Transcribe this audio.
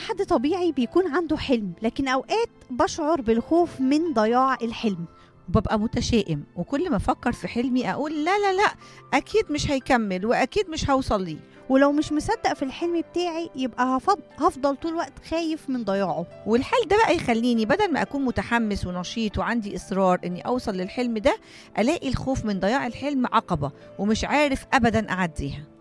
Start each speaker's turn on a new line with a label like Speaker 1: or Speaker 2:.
Speaker 1: حد طبيعي بيكون عنده حلم، لكن أوقات بشعر بالخوف من ضياع الحلم.
Speaker 2: وببقى متشائم، وكل ما أفكر في حلمي أقول لا لا لا، أكيد مش هيكمل وأكيد مش هوصل ليه.
Speaker 1: ولو مش مصدق في الحلم بتاعي يبقى هفضل طول الوقت خايف من ضياعه.
Speaker 2: والحال ده بقى يخليني بدل ما أكون متحمس ونشيط وعندي إصرار إني أوصل للحلم ده، ألاقي الخوف من ضياع الحلم عقبة ومش عارف أبدا أعديها.